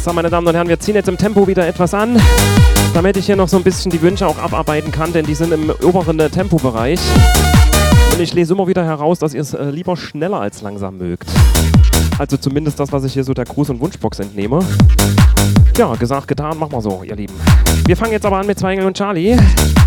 So, meine Damen und Herren, wir ziehen jetzt im Tempo wieder etwas an, damit ich hier noch so ein bisschen die Wünsche auch abarbeiten kann, denn die sind im oberen Tempobereich. Und ich lese immer wieder heraus, dass ihr es lieber schneller als langsam mögt. Also zumindest das, was ich hier so der Gruß- und Wunschbox entnehme. Ja, gesagt, getan, machen wir so, ihr Lieben. Wir fangen jetzt aber an mit 2 Engel und Charlie.